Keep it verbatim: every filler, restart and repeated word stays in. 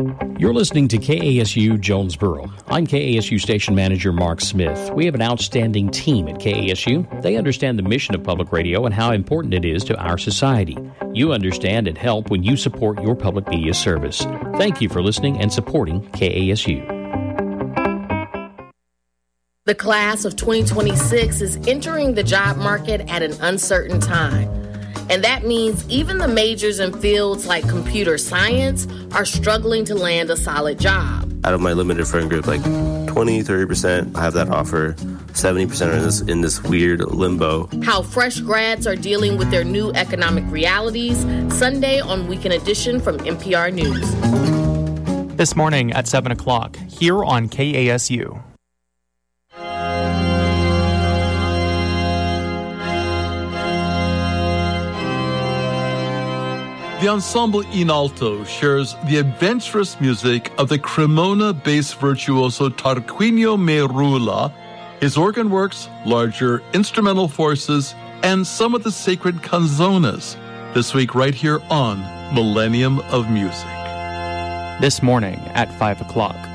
You're listening to K A S U Jonesboro. I'm K A S U Station Manager Mark Smith. We have an outstanding team at K A S U. They understand the mission of public radio and how important it is to our society. You understand and help when you support your public media service. Thank you for listening and supporting K A S U. The class of twenty twenty-six is entering the job market at an uncertain time. And that means even the majors in fields like computer science are struggling to land a solid job. Out of my limited friend group, like twenty, thirty percent have that offer. seventy percent are in this, in this weird limbo. How fresh grads are dealing with their new economic realities. Sunday on Weekend Edition from N P R News. This morning at seven o'clock, here on K A S U. The ensemble in alto shares the adventurous music of the Cremona-based virtuoso Tarquinio Merula, his organ works, larger instrumental forces, and some of the sacred canzonas, this week right here on Millennium of Music. This morning at five o'clock.